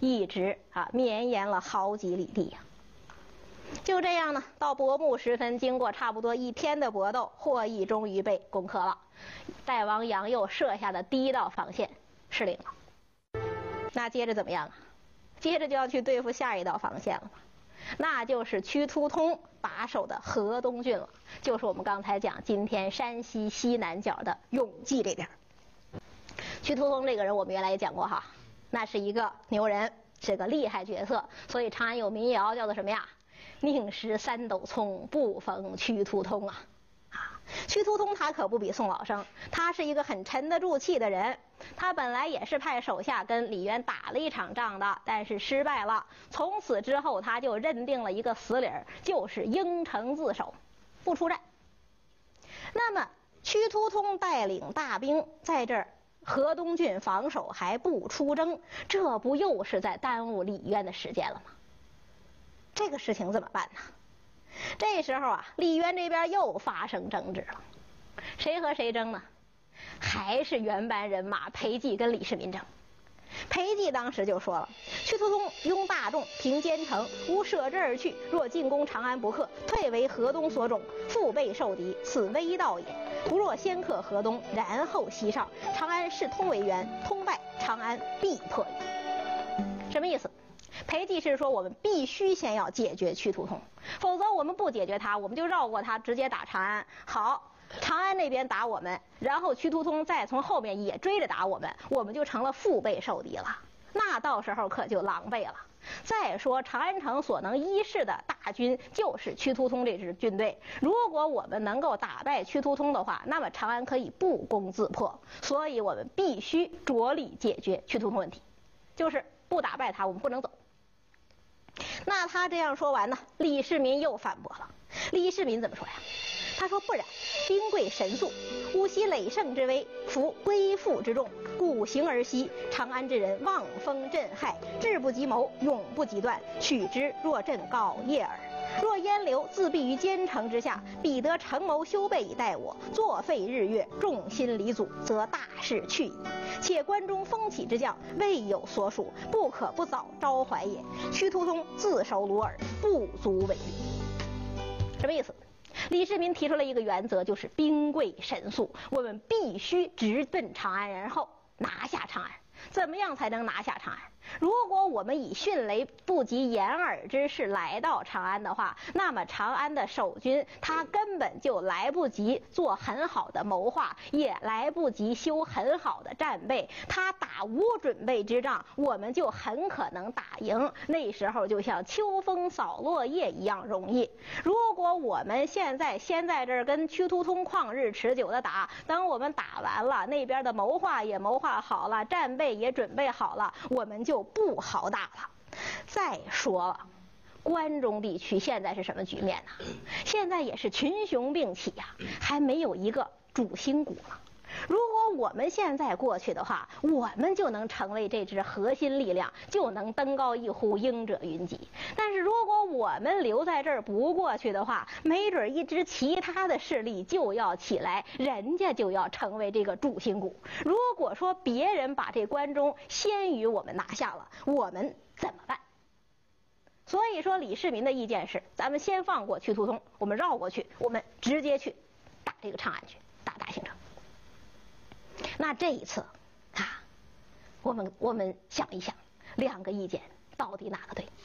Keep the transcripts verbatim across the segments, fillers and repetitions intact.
一直啊绵延了好几里地呀、啊。就这样呢，到薄暮时分，经过差不多一天的搏斗，霍邑终于被攻克了。代王杨佑设下的第一道防线失灵了。那接着怎么样啊？接着就要去对付下一道防线了嘛，那就是屈突通把守的河东郡了，就是我们刚才讲今天山西西南角的永济这边。屈突通这个人我们原来也讲过哈，那是一个牛人，是个厉害角色，所以长安有民谣叫做什么呀？宁识三斗葱，不逢屈突通啊！啊，屈突通他可不比宋老生，他是一个很沉得住气的人。他本来也是派手下跟李渊打了一场仗的，但是失败了。从此之后，他就认定了一个死理儿，就是应城自守，不出战。那么屈突通带领大兵在这儿河东郡防守，还不出征，这不又是在耽误李渊的时间了吗？这个事情怎么办呢？这时候啊，李渊这边又发生争执了。谁和谁争呢？还是原班人马裴寂跟李世民争。裴寂当时就说了：屈突通拥大众，平坚城，吾舍之而去。若进攻长安不克，退为河东所种，腹背受敌，此危道也。不若先克河东，然后西上，长安视通为援，通败，长安必破矣。什么意思？裴寂是说我们必须先要解决屈突通，否则我们不解决他，我们就绕过他直接打长安。好，长安那边打我们，然后屈突通再从后面也追着打我们，我们就成了腹背受敌了，那到时候可就狼狈了。再说长安城所能依恃的大军就是屈突通这支军队，如果我们能够打败屈突通的话，那么长安可以不攻自破，所以我们必须着力解决屈突通问题，就是不打败他，我们不能走。那他这样说完呢，李世民又反驳了。李世民怎么说呀？他说：不然，兵贵神速，吾悉累胜之威，服归附之众，故行而西。长安之人望风震撼，志不及谋，勇不及断，取之若震高叶耳。若燕刘自闭于坚城之下，彼得城谋修备以待我，作废日月，重心离祖，则大事去矣。且关中风起之将未有所属，不可不早招怀也。屈突通自守鲁尔，不足为虑。什么意思？李世民提出了一个原则，就是兵贵神速，我们必须直奔长安，然后拿下长安。怎么样才能拿下长安？如果我们以迅雷不及掩耳之势来到长安的话，那么长安的守军他根本就来不及做很好的谋划，也来不及修很好的战备，他打无准备之仗，我们就很可能打赢。那时候就像秋风扫落叶一样容易。如果我们现在先在这儿跟屈突通旷日持久的打，等我们打完了，那边的谋划也谋划好了，战备也准备好了，我们就不好打了。再说了，关中地区现在是什么局面呢？现在也是群雄并起呀、啊，还没有一个主心骨呢。如果我们现在过去的话，我们就能成为这支核心力量，就能登高一呼，鹰者云集。但是如果我们留在这儿不过去的话，没准一支其他的势力就要起来，人家就要成为这个主心骨。如果说别人把这关中先于我们拿下了，我们怎么办？所以说李世民的意见是，咱们先放过屈突通，我们绕过去，我们直接去打这个长安去，打大兴城。那这一次啊，我们我们想一想，两个意见到底哪个对？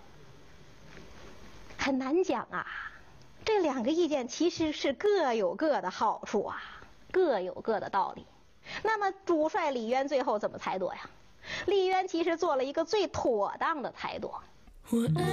很难讲啊。这两个意见其实是各有各的好处啊，各有各的道理。那么主帅李渊最后怎么裁夺呀？李渊其实做了一个最妥当的裁夺。我爱